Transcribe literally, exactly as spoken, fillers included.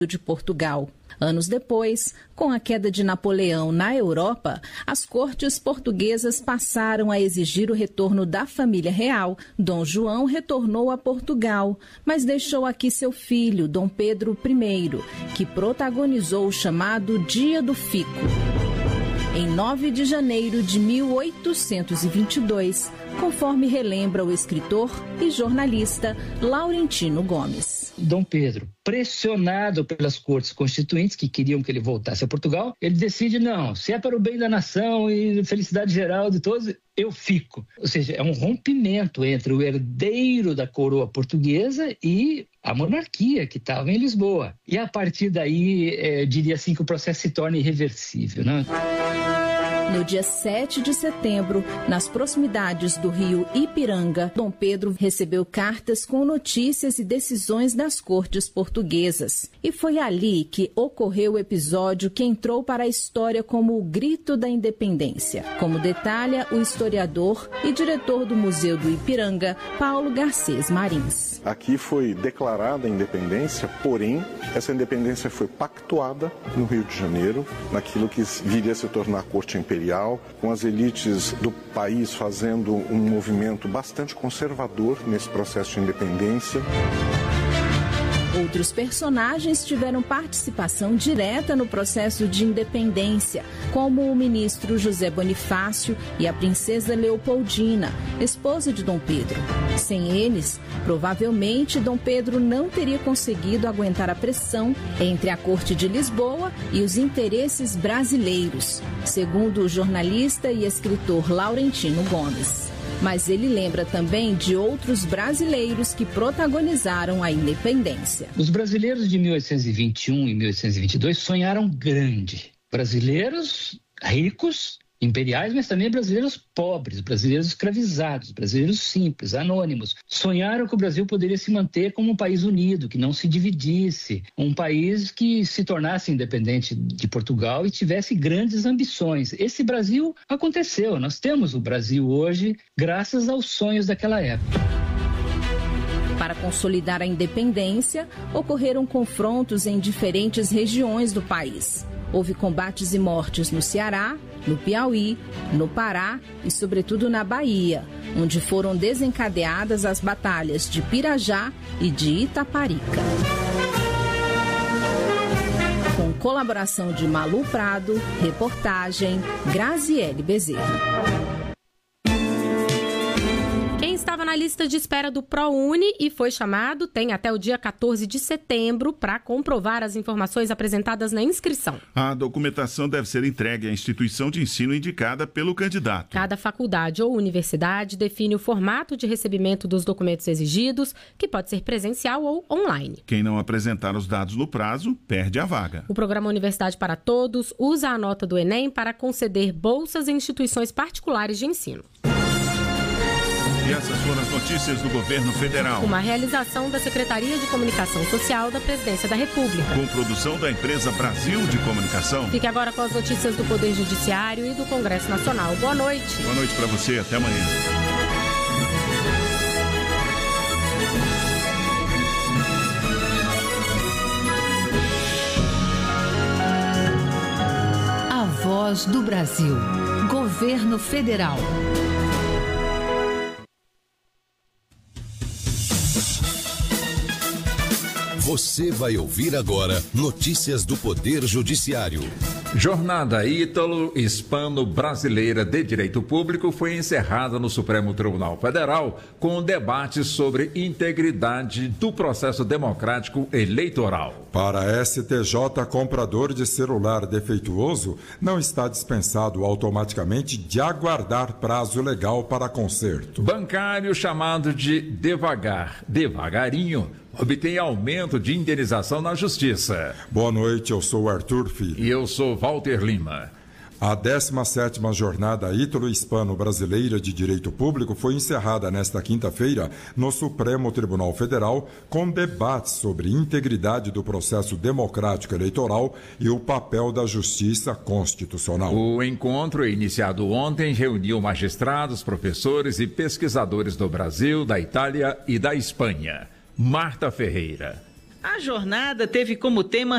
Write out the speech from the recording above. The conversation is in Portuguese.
de Portugal. Anos depois, com a queda de Napoleão na Europa, as cortes portuguesas passaram a exigir o retorno da família real. Dom João retornou a Portugal, mas deixou aqui seu filho, Dom Pedro I, que protagonizou o chamado Dia do Fico. Em nove de janeiro de mil oitocentos e vinte e dois, conforme relembra o escritor e jornalista Laurentino Gomes. Dom Pedro, pressionado pelas cortes constituintes que queriam que ele voltasse a Portugal, ele decide, não, se é para o bem da nação e felicidade geral de todos, eu fico. Ou seja, é um rompimento entre o herdeiro da coroa portuguesa e a monarquia que estava em Lisboa. E a partir daí, é, diria assim que o processo se torna irreversível, né? No dia sete de setembro, nas proximidades do rio Ipiranga, Dom Pedro recebeu cartas com notícias e decisões das cortes portuguesas. E foi ali que ocorreu o episódio que entrou para a história como o Grito da Independência, como detalha o historiador e diretor do Museu do Ipiranga, Paulo Garcês Marins. Aqui foi declarada a independência, porém, essa independência foi pactuada no Rio de Janeiro, naquilo que viria a se tornar a Corte Imperial, com as elites do país fazendo um movimento bastante conservador nesse processo de independência. Outros personagens tiveram participação direta no processo de independência, como o ministro José Bonifácio e a princesa Leopoldina, esposa de Dom Pedro. Sem eles, provavelmente Dom Pedro não teria conseguido aguentar a pressão entre a corte de Lisboa e os interesses brasileiros, segundo o jornalista e escritor Laurentino Gomes. Mas ele lembra também de outros brasileiros que protagonizaram a independência. Os brasileiros de mil oitocentos e vinte e um e mil oitocentos e vinte e dois sonharam grande. Brasileiros ricos, imperiais, mas também brasileiros pobres, brasileiros escravizados, brasileiros simples, anônimos. Sonharam que o Brasil poderia se manter como um país unido, que não se dividisse, um país que se tornasse independente de Portugal e tivesse grandes ambições. Esse Brasil aconteceu, nós temos o Brasil hoje graças aos sonhos daquela época. Para consolidar a independência, ocorreram confrontos em diferentes regiões do país. Houve combates e mortes no Ceará, no Piauí, no Pará e, sobretudo, na Bahia, onde foram desencadeadas as batalhas de Pirajá e de Itaparica. Com colaboração de Malu Prado, reportagem Graziele Bezerra. Estava na lista de espera do ProUni e foi chamado, tem até o dia quatorze de setembro para comprovar as informações apresentadas na inscrição. A documentação deve ser entregue à instituição de ensino indicada pelo candidato. Cada faculdade ou universidade define o formato de recebimento dos documentos exigidos, que pode ser presencial ou online. Quem não apresentar os dados no prazo, perde a vaga. O programa Universidade para Todos usa a nota do Enem para conceder bolsas em instituições particulares de ensino. E essas foram as notícias do governo federal. Uma realização da Secretaria de Comunicação Social da Presidência da República. Com produção da empresa Brasil de Comunicação. Fique agora com as notícias do Poder Judiciário e do Congresso Nacional. Boa noite. Boa noite para você. Até amanhã. A Voz do Brasil. Governo Federal. Você vai ouvir agora notícias do Poder Judiciário. Jornada Ítalo-Hispano-Brasileira de Direito Público foi encerrada no Supremo Tribunal Federal com um debate sobre integridade do processo democrático eleitoral. Para a S T J, comprador de celular defeituoso não está dispensado automaticamente de aguardar prazo legal para conserto. Bancário chamado de devagar, devagarinho, obtém aumento de indenização na Justiça. Boa noite, eu sou Arthur Filho. E eu sou Walter Lima. A décima sétima Jornada Ítalo-Hispano-Brasileira de Direito Público foi encerrada nesta quinta-feira no Supremo Tribunal Federal com debates sobre integridade do processo democrático eleitoral e o papel da Justiça Constitucional. O encontro, iniciado ontem, reuniu magistrados, professores e pesquisadores do Brasil, da Itália e da Espanha. Marta Ferreira. A jornada teve como tema